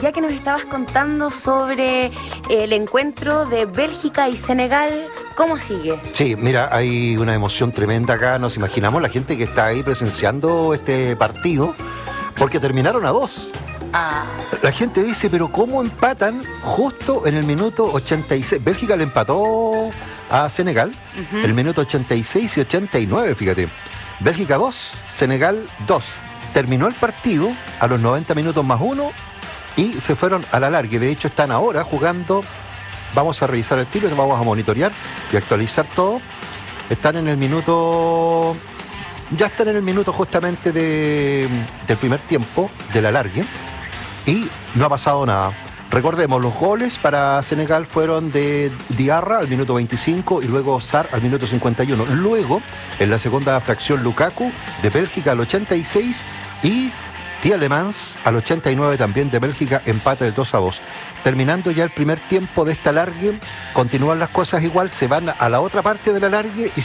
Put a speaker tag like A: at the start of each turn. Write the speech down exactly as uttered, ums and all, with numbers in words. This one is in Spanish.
A: ya que nos estabas contando sobre el encuentro de Bélgica y Senegal, ¿cómo sigue?
B: Sí, mira, hay una emoción tremenda acá, nos imaginamos la gente que está ahí presenciando este partido, porque terminaron a dos.
A: Ah.
B: La gente dice, pero ¿cómo empatan justo en el minuto ochenta y seis? Bélgica le empató a Senegal, uh-huh. el minuto ochenta y seis y ochenta y nueve, fíjate. Bélgica dos, Senegal dos. Terminó el partido a los noventa minutos más uno y se fueron a la larga. De hecho, están ahora jugando. Vamos a revisar el tiro, vamos a monitorear y actualizar todo. Están en el minuto... Ya están en el minuto justamente de, del primer tiempo, de la larga. Y no ha pasado nada. Recordemos, los goles para Senegal fueron de Diarra al minuto veinticinco y luego Sarr al minuto cincuenta y uno. Luego, en la segunda fracción, Lukaku de Bélgica al ochenta y seis y Tielemans al ochenta y nueve también de Bélgica, empate del dos a dos. Terminando ya el primer tiempo de esta largue, continúan las cosas igual, se van a la otra parte de la largue y